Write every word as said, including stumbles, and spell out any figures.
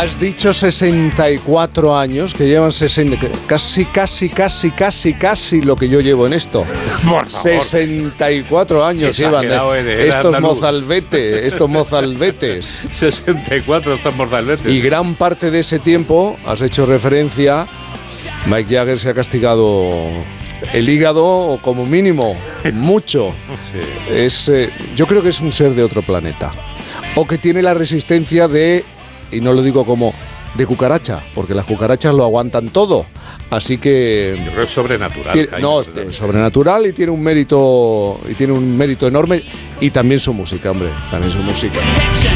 Has dicho sesenta y cuatro años, que llevan sesenta, casi, casi, casi, casi, casi lo que yo llevo en esto. Por favor. sesenta y cuatro años llevan eh, estos mozalbetes, estos mozalbetes. sesenta y cuatro estos mozalbetes. Y gran parte de ese tiempo, has hecho referencia, Mick Jagger se ha castigado el hígado como mínimo, mucho. Sí. Es, eh, yo creo que es un ser de otro planeta. O que tiene la resistencia de, y no lo digo como de cucaracha, porque las cucarachas lo aguantan todo. Así que yo creo que es sobrenatural. Tiene, no, es sobrenatural y tiene un mérito y tiene un mérito enorme, y también su música, hombre, también su música.